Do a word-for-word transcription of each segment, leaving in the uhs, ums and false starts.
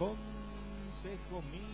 Consejo mi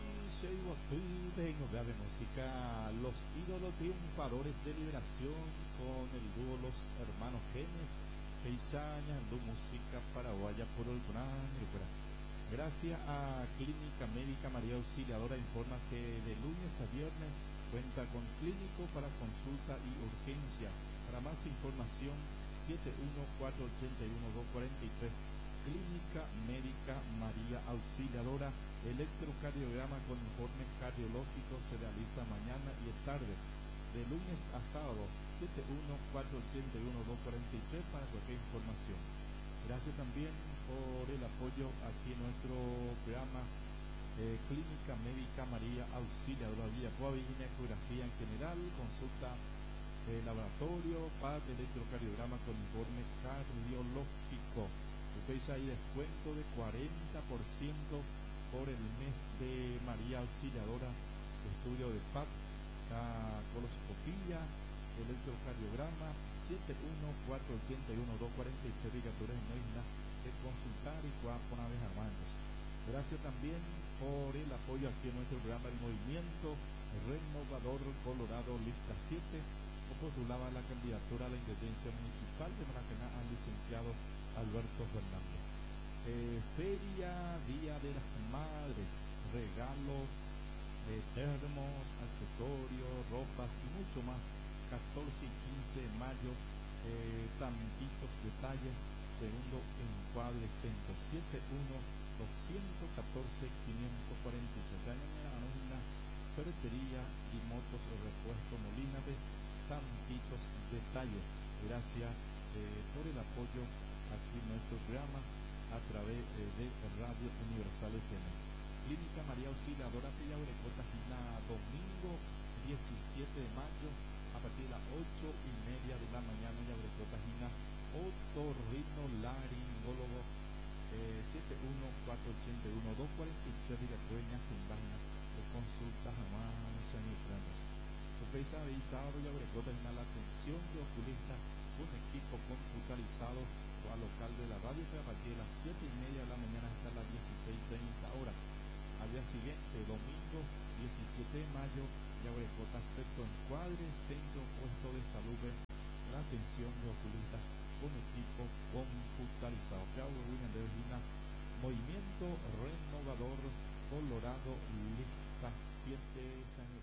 vengo de música, los ídolos triunfadores de liberación con el dúo Los Hermanos Genes, Peisaña, do música paraguaya por el gran Ucrania. Gracias a Clínica Médica María Auxiliadora informa que de lunes a viernes cuenta con clínico para consulta y urgencia. Para más información, siete uno cuatro ocho uno dos cuatro tres. Clínica Médica María Auxiliadora. Electrocardiograma con informes cardiológicos se realiza mañana y tarde, de lunes a sábado, siete uno cuatro ocho uno dos cuatro tres para cualquier información. Gracias también por el apoyo aquí en nuestro programa eh, Clínica Médica María Auxiliadora Vía Virginia, ecografía en general, consulta de laboratorio, par de electrocardiograma con informe cardiológico. Ustedes hay descuento de cuarenta por ciento por el mes de María Auxiliadora, estudio de P A C, la coloscopía, electrocardiograma, siete uno cuatro ocho uno dos cuatro tres, ricaturas en la isla de consultar y con aves armandos. Gracias también por el apoyo aquí en nuestro programa El Movimiento Renovador Colorado Lista siete, o postulaba la candidatura a la intendencia municipal de Maracaná al licenciado Alberto Fernández. Eh, feria, Día de las Madres, regalos, eh, termos, accesorios, ropas y mucho más. catorce y quince de mayo, eh, tantitos detalles, segundo encuadre centro, siete uno dos uno cuatro cinco cuatro seis. Anónima, ferretería y motos de repuesto Molina de tantitos detalles. Gracias eh, por el apoyo aquí en nuestro programa a través eh, de Radio Universal F M. Clínica María Auxiliadora Pillaurecota, domingo diecisiete de mayo a partir de las ocho y media de la mañana. Yaurecota Gina, otorrinolaringólogo, eh, siete uno cuatro ocho uno dos cuatro tres, Rigacueña, sin página de consultas jamás sanitarias. Ustedes saben, sábado Yaurecota Gina, la atención de oculistas, un equipo computarizado al local de la radio, que a partir de las siete y media de la mañana hasta las dieciséis treinta horas. Al día siguiente, domingo diecisiete de mayo, Yaurecota Sexto Encuadre, Centro Puesto de Salud, la atención de oculistas con equipo computarizado. Movimiento Renovador Colorado Lista siete.